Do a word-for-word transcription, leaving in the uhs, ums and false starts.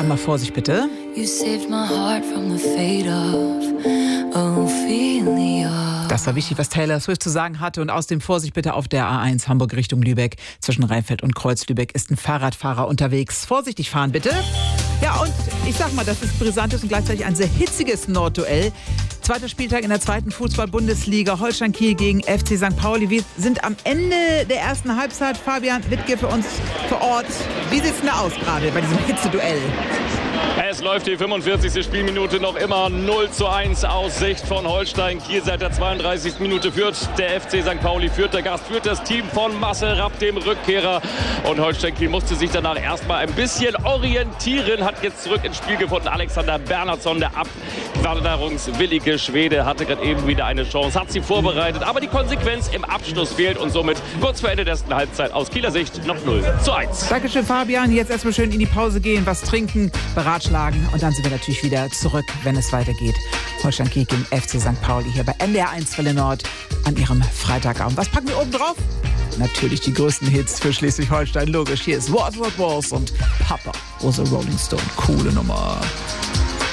Einmal Vorsicht bitte. You saved my heart from the fate of Ophelia. Das war wichtig, was Taylor Swift zu sagen hatte. Und aus dem Vorsicht bitte auf der A eins Hamburg Richtung Lübeck. Zwischen Rheinfeld und Kreuz-Lübeck ist ein Fahrradfahrer unterwegs. Vorsichtig fahren bitte. Ja, und ich sag mal, das ist brisantes und gleichzeitig ein sehr hitziges Nordduell. Zweiter Spieltag in der zweiten Fußball-Bundesliga. Holstein Kiel gegen F C Sankt Pauli. Wir sind am Ende der ersten Halbzeit. Fabian Wittke für uns vor Ort. Wie sieht es denn da aus gerade bei diesem Hitzeduell? Es läuft die fünfundvierzigste Spielminute noch immer null zu eins aus Sicht von Holstein Kiel. Seit der zweiunddreißigsten Minute führt der F C Sankt Pauli, führt der Gast, führt das Team von Marcel Rapp, dem Rückkehrer. Und Holstein Kiel musste sich danach erstmal ein bisschen orientieren, hat jetzt zurück ins Spiel gefunden. Alexander Bernhardsson, der abwanderungswillige Schwede, hatte gerade eben wieder eine Chance, hat sie vorbereitet. Aber die Konsequenz im Abschluss fehlt und somit kurz vor Ende der ersten Halbzeit aus Kieler Sicht noch null zu eins. Dankeschön, Fabian. Jetzt erstmal schön in die Pause gehen, was trinken, beratschlagen und dann sind wir natürlich wieder zurück, wenn es weitergeht. Holstein Kiel gegen F C Sankt Pauli hier bei N D R eins Welle Nord an ihrem Freitagabend. Was packen wir oben drauf? Natürlich die größten Hits für Schleswig-Holstein. Logisch, hier ist Walls, Walls, Walls und Papa was a Rolling Stone. Coole Nummer.